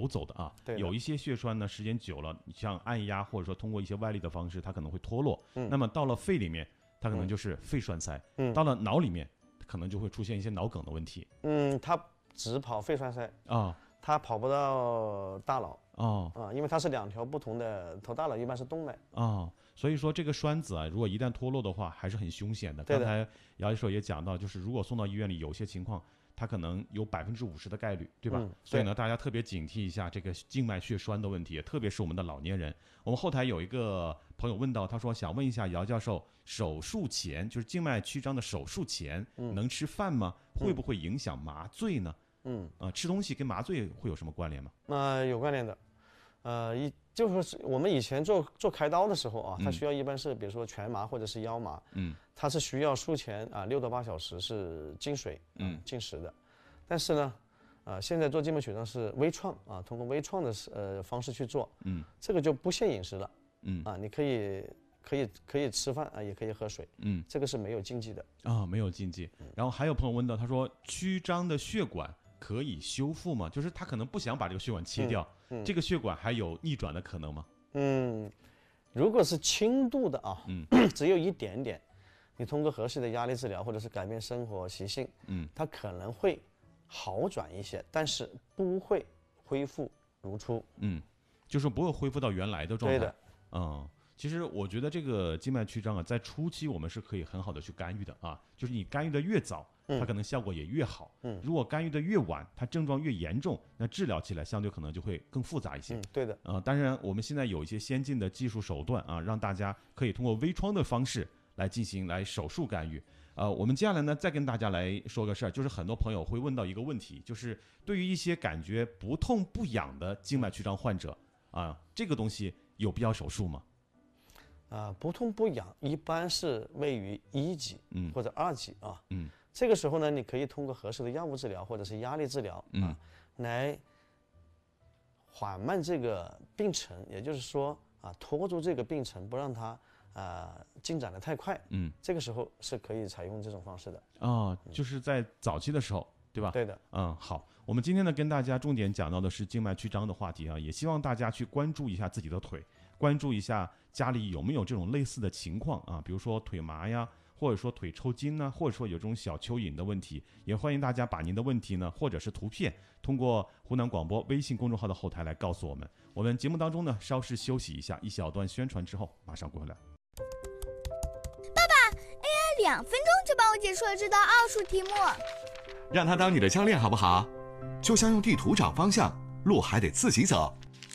流走的啊。 对的， 有一些血栓呢，时间久了，像按压或者说通过一些外力的方式，它可能会脱落。那么到了肺里面，它可能就是肺栓塞；到了脑里面，可能就会出现一些脑梗的问题。 它只跑肺栓塞啊， 它跑不到大脑。因为它是2条不同的，头大脑一般是动脉。 所以说这个栓子啊，如果一旦脱落的话，还是很凶险的。 对的。 刚才姚教授也讲到，就是如果送到医院里，有些情况它可能有50%的概率，对吧？所以呢，大家特别警惕一下这个静脉血栓的问题，特别是我们的老年人。我们后台有一个朋友问到，他说想问一下姚教授，手术前就是静脉曲张的手术前，能吃饭吗？会不会影响麻醉呢？吃东西跟麻醉会有什么关联吗？ 有关联的。就是我们以前做开刀的时候啊，它需要一般是比如说全麻或者是腰麻，它是需要术前6到8小时是禁水，禁食的。但是呢，现在做静脉曲张是微创通过微创的方式去做，这个就不限饮食了，你可以吃饭也可以喝水，这个是没有禁忌的没有禁忌。然后还有朋友问到，他说曲张的血管可以修复吗？就是他可能不想把这个血管切掉，这个血管还有逆转的可能吗？ 如果是轻度的只有一点点，你通过合适的压力治疗或者是改变生活习性，它可能会好转一些，但是不会恢复如初， 就是不会恢复到原来的状态。 对的，其实我觉得这个静脉曲张在初期我们是可以很好的去干预的就是你干预的越早，它可能效果也越好。如果干预的越晚，它症状越严重，那治疗起来相对可能就会更复杂一些。 对的。 当然我们现在有一些先进的技术手段让大家可以通过微创的方式来进行手术干预。我们接下来呢再跟大家来说个事儿，就是很多朋友会问到一个问题，就是对于一些感觉不痛不痒的静脉曲张患者这个东西有必要手术吗？ 不痛不痒一般是位于1级或者2级这个时候呢，你可以通过合适的药物治疗或者是压力治疗来缓慢这个病程，也就是说拖住这个病程，不让它进展的太快。这个时候是可以采用这种方式的。 就是在早期的时候，对吧？ 对的。 好，我们今天呢跟大家重点讲到的是静脉曲张的话题也希望大家去关注一下自己的腿，关注一下家里有没有这种类似的情况比如说腿麻呀，或者说腿抽筋呢，或者说有这种小蚯蚓的问题，也欢迎大家把您的问题呢，或者是图片，通过湖南广播微信公众号的后台来告诉我们。我们节目当中呢，稍事休息一下，一小段宣传之后，马上回来。 爸爸 ，AI 2分钟就帮我解出了这道奥数题目。 让他当你的教练好不好？就像用地图找方向，路还得自己走。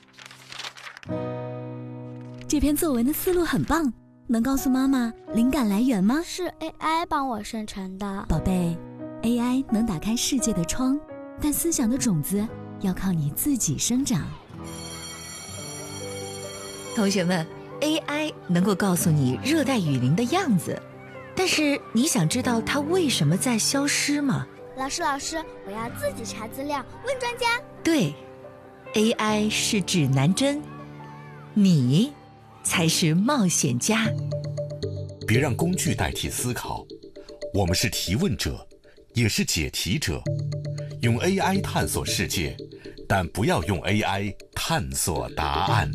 这篇作文的思路很棒，能告诉妈妈灵感来源吗？ 是 AI 帮我生成的。 宝贝， AI 能打开世界的窗，但思想的种子要靠你自己生长。 同学们， AI 能够告诉你热带雨林的样子，但是你想知道它为什么在消失吗？ 老师，我要自己查资料，问专家。 对， AI 是指南针，你才是冒险家。 别让工具代替思考，我们是提问者，也是解题者。用 AI 探索世界，但不要用 AI 探索答案。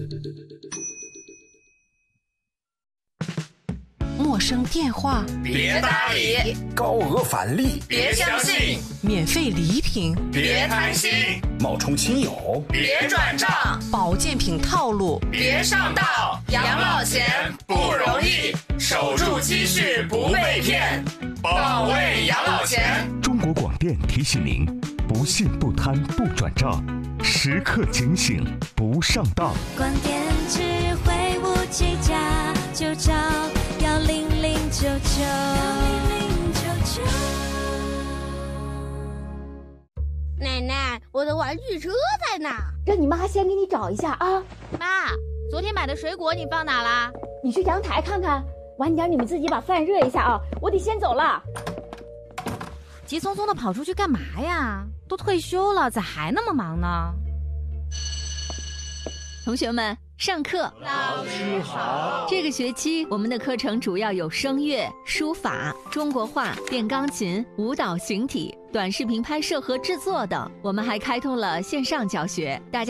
陌生电话别搭理， 高额返利别相信， 免费礼品别贪心， 冒充亲友别转账， 保健品套路别上当。养老钱不容易，守住积蓄不被骗，保卫养老钱。 中国广电提醒您：不信不贪不转账，时刻警醒不上当。 广电智慧5G+，就找10099。 奶奶，我的玩具车在哪？ 让你妈先给你找一下啊。 妈，昨天买的水果你放哪啦？ 你去阳台看看。晚点你们自己把饭热一下啊，我得先走了。 急匆匆的跑出去干嘛呀？都退休了，咋还那么忙呢？ 同学们，上课。 老师好。 这个学期我们的课程主要有声乐、书法、中国画、电钢琴、舞蹈形体、短视频拍摄和制作等。我们还开通了线上教学，大家